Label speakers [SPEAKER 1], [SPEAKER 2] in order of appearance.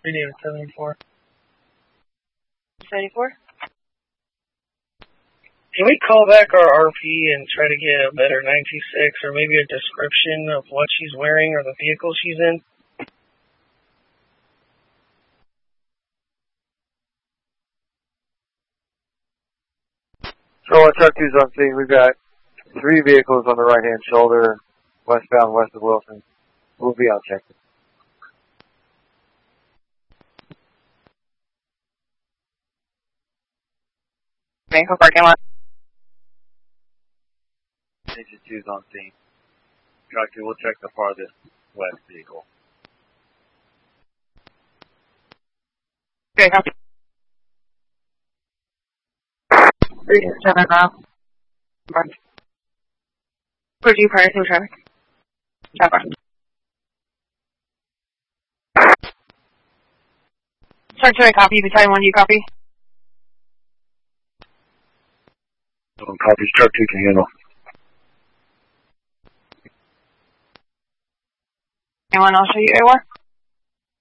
[SPEAKER 1] Radio 74.
[SPEAKER 2] 74?
[SPEAKER 1] Can we call back our RP and try to get a better 926 or maybe a description of what she's wearing or the vehicle she's in?
[SPEAKER 3] So truck 2's on scene. We've got 3 vehicles on the right-hand shoulder, westbound west of Wilson. We'll be out checking.
[SPEAKER 2] Vehicle parking lot.
[SPEAKER 3] Engine 2's on scene. Truck 2, we'll check the farthest west vehicle.
[SPEAKER 2] Okay, copy. 37 miles. Where'd you prior to traffic? Traffic. Start to a copy. Battalion 1, do you copy?
[SPEAKER 3] Copies, truck 2 can handle.
[SPEAKER 2] Anyone else show you AWAR?